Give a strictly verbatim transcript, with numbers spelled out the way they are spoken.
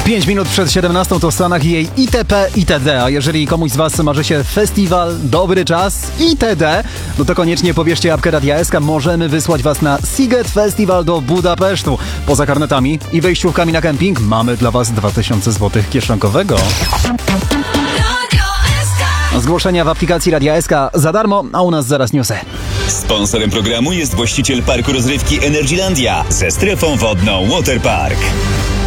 pięć minut przed siedemnastą to w Stanach jej itp. itd. A jeżeli komuś z Was marzy się festiwal, dobry czas itd., no to koniecznie pobierzcie apkę Radia S K. Możemy wysłać Was na Sziget Festival do Budapesztu. Poza karnetami i wejściówkami na kemping mamy dla Was dwa tysiące złotych kieszonkowego. Zgłoszenia w aplikacji Radia S K za darmo, a u nas zaraz newsy. Sponsorem programu jest właściciel parku rozrywki Energylandia ze strefą wodną Waterpark.